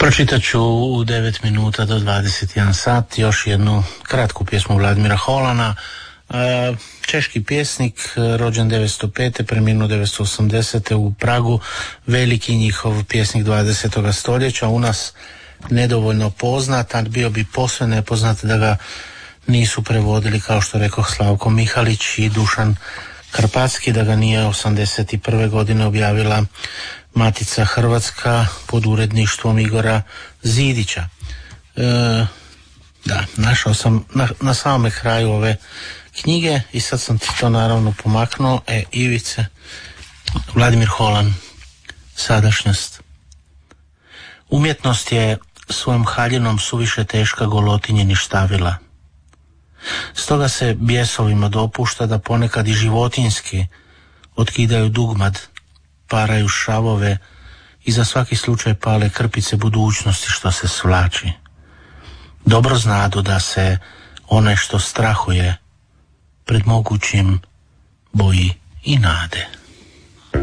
Pročitat ću u 9 minuta do 21 sat još jednu kratku pjesmu Vladimira Holana. Češki pjesnik, rođen 1905. preminuo 1980. u Pragu, veliki njihov pjesnik 20. stoljeća, u nas nedovoljno poznat, a bio bi posve nepoznat da ga nisu prevodili, kao što rekao, Slavko Mihalić i Dušan Karpatski, da ga nije 81. godine objavila Matica Hrvatska pod uredništvom Igora Zidića. Da, našao sam na samome kraju ove knjige i sad sam ti to naravno pomaknuo. Ivice, Vladimir Holan, Sadašnjost. Umjetnost je svojom haljinom suviše teška golotinje ništavila. Stoga se bijesovima dopušta da ponekad i životinjski otkidaju dugmad, paraju šavove i za svaki slučaj pale krpice budućnosti što se svlači. Dobro znadu da se onaj što strahuje pred mogućim boji i nade.